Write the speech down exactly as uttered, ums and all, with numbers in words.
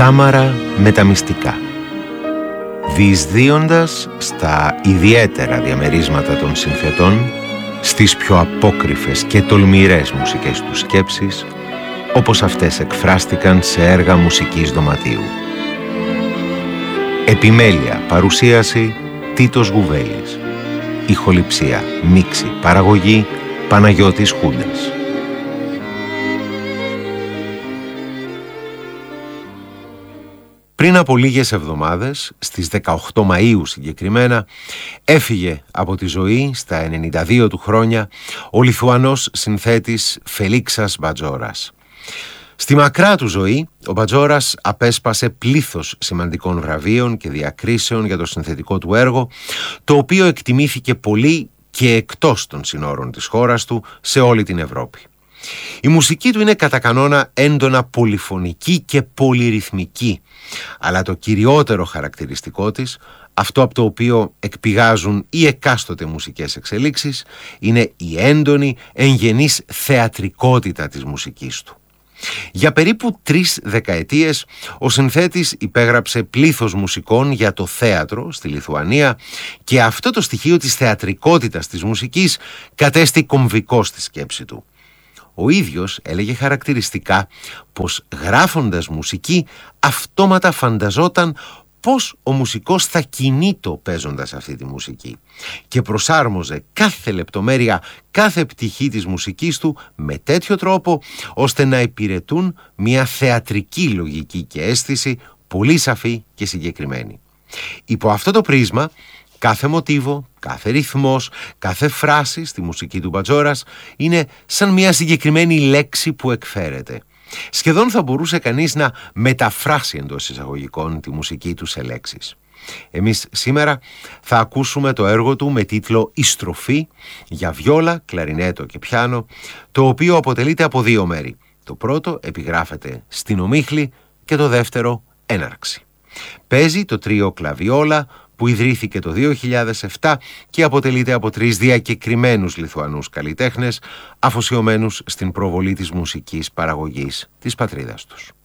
κάμαρα με τα μυστικά. Διεισδύοντας στα ιδιαίτερα διαμερίσματα των συνθετών, στις πιο απόκρυφες και τολμηρές μουσικές τους σκέψεις, όπως αυτές εκφράστηκαν σε έργα μουσικής δωματίου. Επιμέλεια, παρουσίαση Τίτος Γουβέλης. Ηχοληψία, μίξη, παραγωγή Παναγιώτης Χούντας. Πριν από λίγες εβδομάδες, στις δεκαοκτώ Μαΐου συγκεκριμένα, έφυγε από τη ζωή στα ενενήντα δύο του χρόνια ο Λιθουανός συνθέτης Φελίξας Μπατζόρας. Στη μακρά του ζωή, ο Μπατζόρας απέσπασε πλήθος σημαντικών βραβείων και διακρίσεων για το συνθετικό του έργο, το οποίο εκτιμήθηκε πολύ και εκτός των συνόρων της χώρας του σε όλη την Ευρώπη. Η μουσική του είναι κατά κανόνα έντονα πολυφωνική και πολυρυθμική, αλλά το κυριότερο χαρακτηριστικό της, αυτό από το οποίο εκπηγάζουν οι εκάστοτε μουσικές εξελίξεις, είναι η έντονη εγγενής θεατρικότητα της μουσικής του. Για περίπου τρεις δεκαετίες ο συνθέτης υπέγραψε πλήθος μουσικών για το θέατρο στη Λιθουανία και αυτό το στοιχείο της θεατρικότητας της μουσικής κατέστη κομβικό στη σκέψη του. Ο ίδιος έλεγε χαρακτηριστικά πως γράφοντας μουσική αυτόματα φανταζόταν πως ο μουσικός θα κινείτο παίζοντας αυτή τη μουσική και προσάρμοζε κάθε λεπτομέρεια, κάθε πτυχή της μουσικής του με τέτοιο τρόπο ώστε να υπηρετούν μια θεατρική λογική και αίσθηση πολύ σαφή και συγκεκριμένη. Υπό αυτό το πρίσμα, κάθε μοτίβο, κάθε ρυθμός, κάθε φράση στη μουσική του Μπατζόρας είναι σαν μια συγκεκριμένη λέξη που εκφέρεται. Σχεδόν θα μπορούσε κανείς να μεταφράσει εντός εισαγωγικών τη μουσική του σε λέξεις. Εμείς σήμερα θα ακούσουμε το έργο του με τίτλο «Η Στροφή» για βιόλα, κλαρινέτο και πιάνο, το οποίο αποτελείται από δύο μέρη. Το πρώτο επιγράφεται στην ομίχλη και το δεύτερο έναρξη. Παίζει το τρίο κλαβιόλα που ιδρύθηκε το δύο χιλιάδες επτά και αποτελείται από τρεις διακεκριμένους Λιθουανούς καλλιτέχνες αφοσιωμένους στην προβολή της μουσικής παραγωγής της πατρίδας τους.